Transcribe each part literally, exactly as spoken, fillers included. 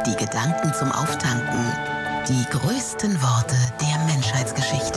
die Gedanken zum Auftanken, die größten Worte der Menschheitsgeschichte.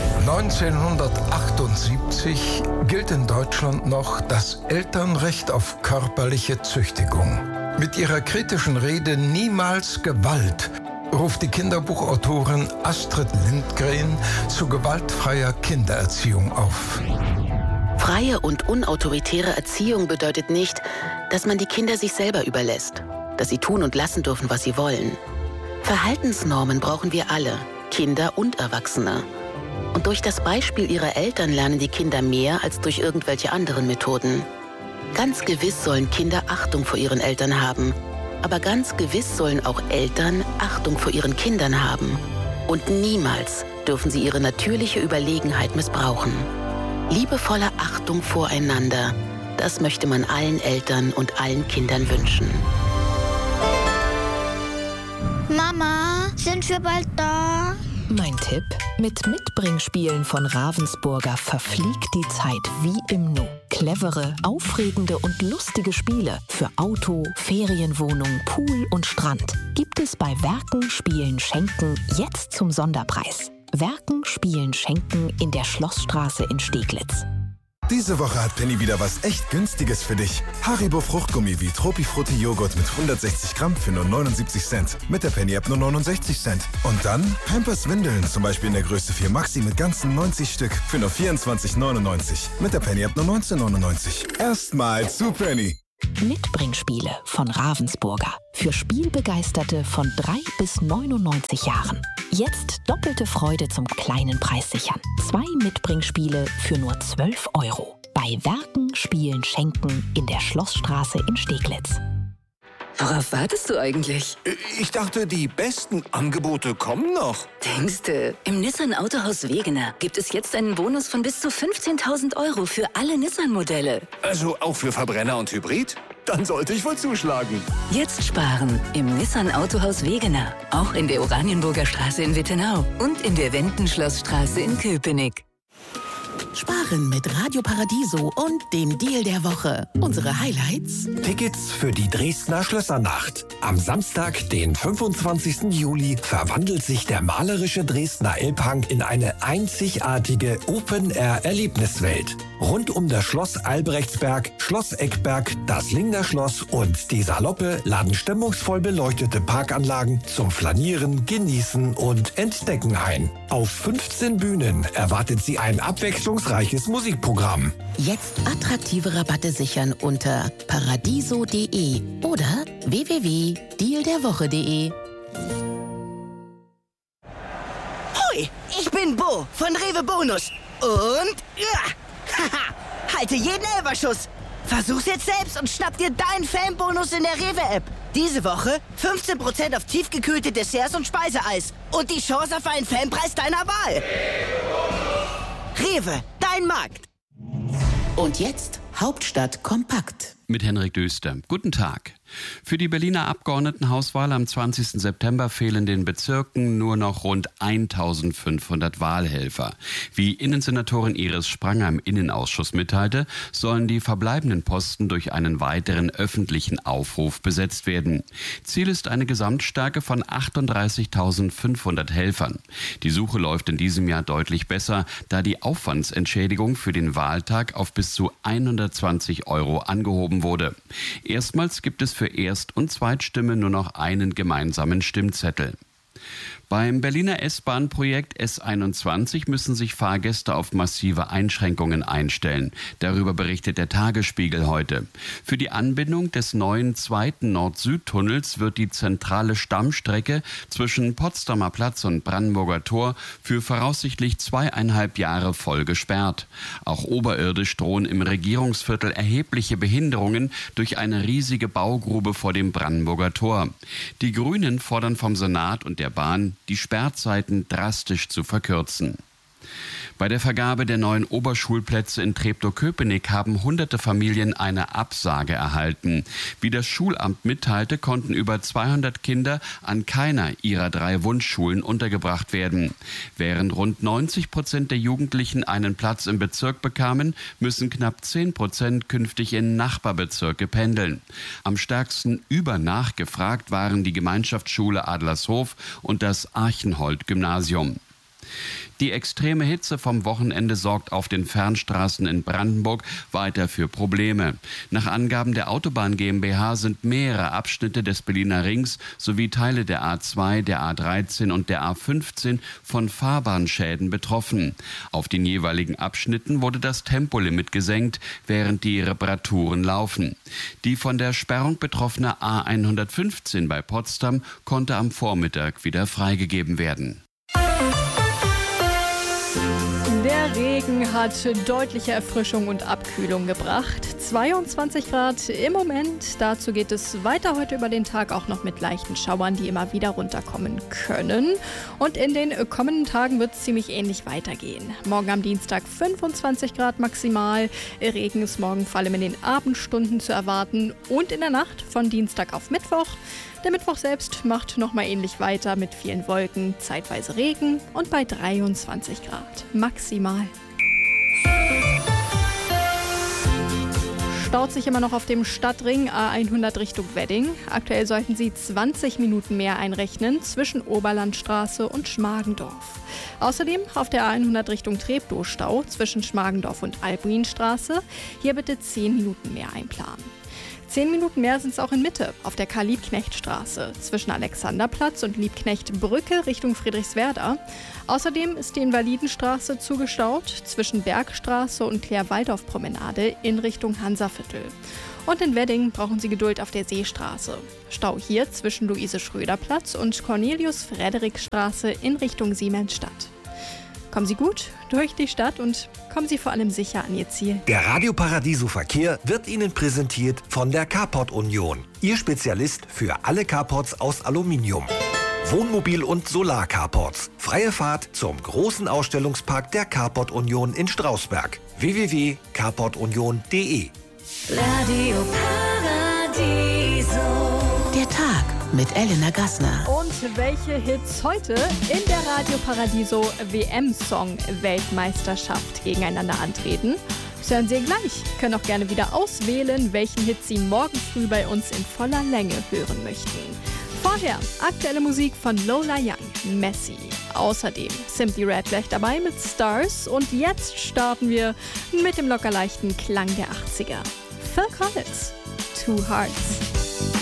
neunzehnhundertachtundsiebzig gilt in Deutschland noch das Elternrecht auf körperliche Züchtigung. Mit ihrer kritischen Rede "Niemals Gewalt" ruft die Kinderbuchautorin Astrid Lindgren zu gewaltfreier Kindererziehung auf. Freie und unautoritäre Erziehung bedeutet nicht, dass man die Kinder sich selber überlässt, dass sie tun und lassen dürfen, was sie wollen. Verhaltensnormen brauchen wir alle, Kinder und Erwachsene. Und durch das Beispiel ihrer Eltern lernen die Kinder mehr als durch irgendwelche anderen Methoden. Ganz gewiss sollen Kinder Achtung vor ihren Eltern haben, aber ganz gewiss sollen auch Eltern Achtung vor ihren Kindern haben. Und niemals dürfen sie ihre natürliche Überlegenheit missbrauchen. Liebevolle Achtung voreinander, das möchte man allen Eltern und allen Kindern wünschen. Mama, sind wir bald da? Mein Tipp: Mit Mitbringspielen von Ravensburger verfliegt die Zeit wie im Nu. Clevere, aufregende und lustige Spiele für Auto, Ferienwohnung, Pool und Strand gibt es bei Werken, Spielen, Schenken jetzt zum Sonderpreis. Werken, Spielen, Schenken in der Schlossstraße in Steglitz. Diese Woche hat Penny wieder was echt Günstiges für dich. Haribo Fruchtgummi wie Tropifrutti Joghurt mit hundertsechzig Gramm für nur neunundsiebzig Cent. Mit der Penny-App nur neunundsechzig Cent. Und dann Pampers Windeln, zum Beispiel in der Größe vier Maxi mit ganzen neunzig Stück für nur vierundzwanzig neunundneunzig. Mit der Penny-App nur neunzehn neunundneunzig. Erstmal zu Penny. Mitbringspiele von Ravensburger. Für Spielbegeisterte von drei bis neunundneunzig Jahren. Jetzt doppelte Freude zum kleinen Preis sichern. Zwei Mitbringspiele für nur zwölf Euro. Bei Werken, Spielen, Schenken in der Schlossstraße in Steglitz. Worauf wartest du eigentlich? Ich dachte, die besten Angebote kommen noch. Denkste, im Nissan Autohaus Wegener gibt es jetzt einen Bonus von bis zu fünfzehntausend Euro für alle Nissan-Modelle. Also auch für Verbrenner und Hybrid? Dann sollte ich wohl zuschlagen. Jetzt sparen im Nissan Autohaus Wegener. Auch in der Oranienburger Straße in Wittenau und in der Wendenschlossstraße in Köpenick. Sparen mit Radio Paradiso und dem Deal der Woche. Unsere Highlights: Tickets für die Dresdner Schlössernacht. Am Samstag, den fünfundzwanzigsten Juli, verwandelt sich der malerische Dresdner Elbhang in eine einzigartige Open-Air-Erlebniswelt. Rund um das Schloss Albrechtsberg, Schloss Eckberg, das Lingner Schloss und die Saloppe laden stimmungsvoll beleuchtete Parkanlagen zum Flanieren, Genießen und Entdecken ein. Auf fünfzehn Bühnen erwartet Sie ein abwechslungsreiches Musikprogramm. Jetzt attraktive Rabatte sichern unter paradiso punkt de oder w w w punkt deal der woche punkt de. Hoi, ich bin Bo von Rewe Bonus. Und ja, haha, halte jeden Elferschuss. Versuch's jetzt selbst und schnapp dir deinen Fanbonus in der Rewe-App. Diese Woche fünfzehn Prozent auf tiefgekühlte Desserts und Speiseeis. Und die Chance auf einen Fanpreis deiner Wahl. Rewe, dein Markt. Und jetzt Hauptstadt kompakt. Mit Henrik Döster. Guten Tag. Für die Berliner Abgeordnetenhauswahl am zwanzigsten September fehlen den Bezirken nur noch rund eintausendfünfhundert Wahlhelfer. Wie Innensenatorin Iris Spranger im Innenausschuss mitteilte, sollen die verbleibenden Posten durch einen weiteren öffentlichen Aufruf besetzt werden. Ziel ist eine Gesamtstärke von achtunddreißigtausendfünfhundert Helfern. Die Suche läuft in diesem Jahr deutlich besser, da die Aufwandsentschädigung für den Wahltag auf bis zu hundertzwanzig Euro angehoben wurde. Erstmals gibt es für Erst- und Zweitstimme nur noch einen gemeinsamen Stimmzettel. Beim Berliner S-Bahn-Projekt S einundzwanzig müssen sich Fahrgäste auf massive Einschränkungen einstellen. Darüber berichtet der Tagesspiegel heute. Für die Anbindung des neuen zweiten Nord-Süd-Tunnels wird die zentrale Stammstrecke zwischen Potsdamer Platz und Brandenburger Tor für voraussichtlich zweieinhalb Jahre voll gesperrt. Auch oberirdisch drohen im Regierungsviertel erhebliche Behinderungen durch eine riesige Baugrube vor dem Brandenburger Tor. Die Grünen fordern vom Senat und der Bahn, die Sperrzeiten drastisch zu verkürzen. Bei der Vergabe der neuen Oberschulplätze in Treptow-Köpenick haben hunderte Familien eine Absage erhalten. Wie das Schulamt mitteilte, konnten über zweihundert Kinder an keiner ihrer drei Wunschschulen untergebracht werden. Während rund neunzig Prozent der Jugendlichen einen Platz im Bezirk bekamen, müssen knapp zehn Prozent künftig in Nachbarbezirke pendeln. Am stärksten übernachgefragt waren die Gemeinschaftsschule Adlershof und das Archenhold-Gymnasium. Die extreme Hitze vom Wochenende sorgt auf den Fernstraßen in Brandenburg weiter für Probleme. Nach Angaben der Autobahn GmbH sind mehrere Abschnitte des Berliner Rings sowie Teile der A zwei, der A dreizehn und der A fünfzehn von Fahrbahnschäden betroffen. Auf den jeweiligen Abschnitten wurde das Tempolimit gesenkt, während die Reparaturen laufen. Die von der Sperrung betroffene A hundertfünfzehn bei Potsdam konnte am Vormittag wieder freigegeben werden. Der Regen hat deutliche Erfrischung und Abkühlung gebracht. zweiundzwanzig Grad im Moment. Dazu geht es weiter heute über den Tag auch noch mit leichten Schauern, die immer wieder runterkommen können. Und in den kommenden Tagen wird es ziemlich ähnlich weitergehen. Morgen am Dienstag fünfundzwanzig Grad maximal. Regen ist morgen vor allem in den Abendstunden zu erwarten. Und in der Nacht von Dienstag auf Mittwoch. Der Mittwoch selbst macht nochmal ähnlich weiter mit vielen Wolken, zeitweise Regen und bei dreiundzwanzig Grad maximal. Staut sich immer noch auf dem Stadtring A hundert Richtung Wedding. Aktuell sollten Sie zwanzig Minuten mehr einrechnen zwischen Oberlandstraße und Schmargendorf. Außerdem auf der A hundert Richtung Treptow Stau zwischen Schmargendorf und Albuinstraße. Hier bitte zehn Minuten mehr einplanen. Zehn Minuten mehr sind es auch in Mitte, auf der Karl-Liebknecht-Straße, zwischen Alexanderplatz und Liebknecht-Brücke Richtung Friedrichswerda. Außerdem ist die Invalidenstraße zugestaut, zwischen Bergstraße und Klär-Waldorf-Promenade in Richtung Hansaviertel. Und in Wedding brauchen Sie Geduld auf der Seestraße. Stau hier zwischen Luise-Schröder-Platz und Cornelius-Frederik-Straße in Richtung Siemensstadt. Kommen Sie gut durch die Stadt und kommen Sie vor allem sicher an Ihr Ziel. Der Radio Paradiso Verkehr wird Ihnen präsentiert von der Carport Union. Ihr Spezialist für alle Carports aus Aluminium. Wohnmobil- und Solar-Carports. Freie Fahrt zum großen Ausstellungspark der Carport Union in Strausberg. w w w punkt carport union punkt d e. Radio Paradiso. Der Tag mit Elena Gassner. Und welche Hits heute in der Radio Paradiso W M-Song-Weltmeisterschaft gegeneinander antreten? Das hören Sie gleich. Können auch gerne wieder auswählen, welchen Hit Sie morgen früh bei uns in voller Länge hören möchten. Vorher aktuelle Musik von Lola Young, Messi. Außerdem Simply Red gleich dabei mit Stars. Und jetzt starten wir mit dem lockerleichten Klang der achtziger. Phil Collins, Two Hearts.